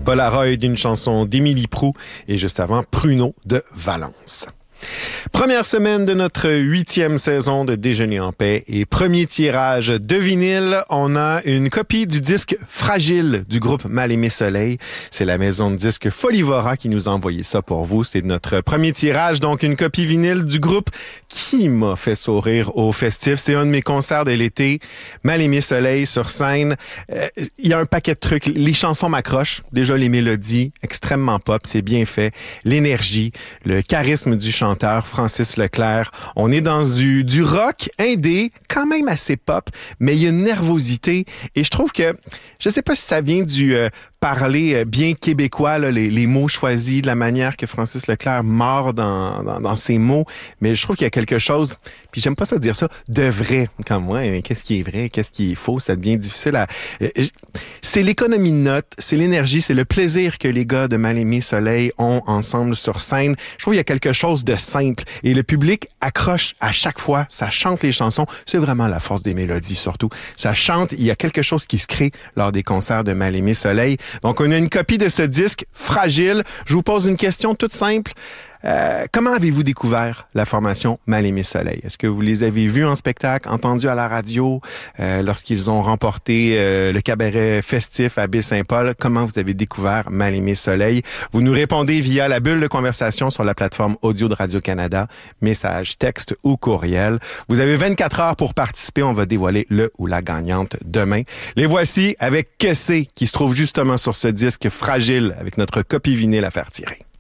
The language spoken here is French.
Polaroid d'une chanson d'Émilie Proulx et juste avant Pruneau de Valence. Première semaine de notre 8e saison de Déjeuner en paix et premier tirage de vinyle. On a une copie du disque Fragile du groupe Mal-Aimé Soleil. C'est la maison de disques Folivora qui nous a envoyé ça pour vous. C'est notre premier tirage, donc une copie vinyle du groupe qui m'a fait sourire au festif. C'est un de mes concerts de l'été. Mal-Aimé Soleil sur scène. Il y a un paquet de trucs. Les chansons m'accrochent. Déjà les mélodies, extrêmement pop, c'est bien fait. L'énergie, le charisme du chanteur Francis Leclerc. On est dans du rock indé, quand même assez pop, mais il y a une nervosité et je trouve que, je sais pas si ça vient du parler bien québécois, là, les mots choisis, de la manière que Francis Leclerc mord dans ses mots, mais je trouve qu'il y a quelque chose, puis j'aime pas ça dire ça, de vrai, comme moi, mais qu'est-ce qui est vrai, qu'est-ce qui est faux, ça devient difficile à... C'est l'économie de notes, c'est l'énergie, c'est le plaisir que les gars de Mal-Aimé Soleil ont ensemble sur scène. Je trouve qu'il y a quelque chose de simple et le public accroche à chaque fois, ça chante les chansons, c'est vraiment la force des mélodies surtout. Ça chante, il y a quelque chose qui se crée lors des concerts de Mal-Aimé Soleil. Donc, on a une copie de ce disque Fragile. Je vous pose une question toute simple. Comment avez-vous découvert la formation Mal-Aimé Soleil? Est-ce que vous les avez vus en spectacle, entendus à la radio, lorsqu'ils ont remporté le cabaret festif à Baie-Saint-Paul? Comment vous avez découvert Mal-Aimé Soleil? Vous nous répondez via la bulle de conversation sur la plateforme audio de Radio-Canada, message, texte ou courriel. Vous avez 24 heures pour participer. On va dévoiler le ou la gagnante demain. Les voici avec Que c'est qui se trouve justement sur ce disque Fragile avec notre copie vinyle à faire tirer.